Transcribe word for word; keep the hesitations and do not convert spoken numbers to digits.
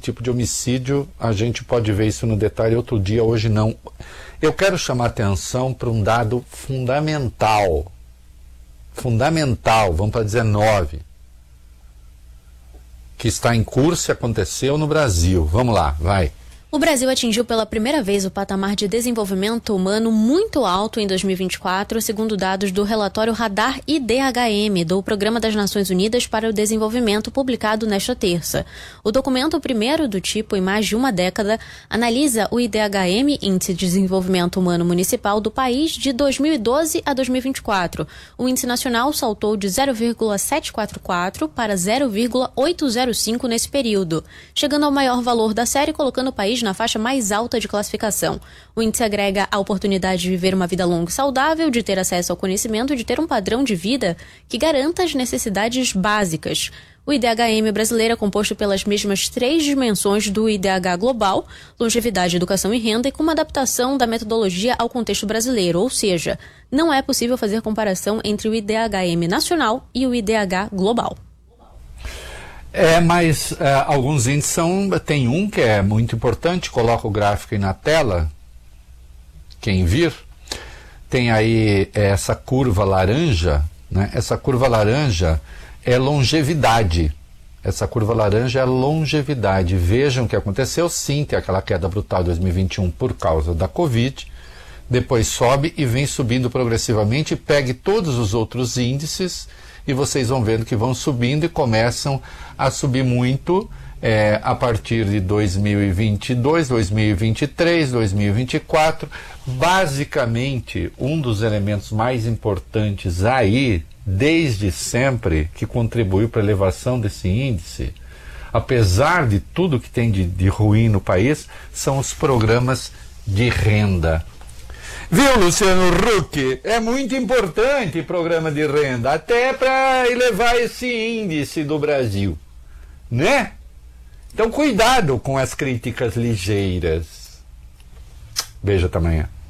tipo de homicídio, a gente pode ver isso no detalhe outro dia, hoje não. Eu quero chamar atenção para um dado fundamental. Fundamental, vamos para dezenove. Que está em curso e aconteceu no Brasil. Vamos lá, vai. O Brasil atingiu pela primeira vez o patamar de desenvolvimento humano muito alto em dois mil e vinte e quatro, segundo dados do relatório Radar I D H M, do Programa das Nações Unidas para o Desenvolvimento, publicado nesta terça. O documento, o primeiro do tipo em mais de uma década, analisa o I D H M, Índice de Desenvolvimento Humano Municipal, do país de dois mil e doze a dois mil e vinte e quatro. O índice nacional saltou de zero vírgula setecentos e quarenta e quatro para zero vírgula oitocentos e cinco nesse período, chegando ao maior valor da série, colocando o país na faixa mais alta de classificação. O índice agrega a oportunidade de viver uma vida longa e saudável, de ter acesso ao conhecimento e de ter um padrão de vida que garanta as necessidades básicas. O I D H M brasileiro é composto pelas mesmas três dimensões do I D H global: longevidade, educação e renda, e com uma adaptação da metodologia ao contexto brasileiro, ou seja, não é possível fazer comparação entre o I D H M nacional e o I D H global. É, mas é, alguns índices são, tem um que é muito importante, coloca o gráfico aí na tela, quem vir, tem aí essa curva laranja, né? Essa curva laranja é longevidade, essa curva laranja é longevidade. Vejam o que aconteceu, sim, tem aquela queda brutal em dois mil e vinte e um por causa da Covid, depois sobe e vem subindo progressivamente, pegue todos os outros índices, e vocês vão vendo que vão subindo e começam a subir muito é, a partir de dois mil e vinte e dois, dois mil e vinte e três, dois mil e vinte e quatro. Basicamente, um dos elementos mais importantes aí, desde sempre, que contribuiu para a elevação desse índice, apesar de tudo que tem de, de ruim no país, são os programas de renda. Viu, Luciano Huck? É muito importante o programa de renda, até para elevar esse índice do Brasil, né? Então, cuidado com as críticas ligeiras. Beijo, até amanhã.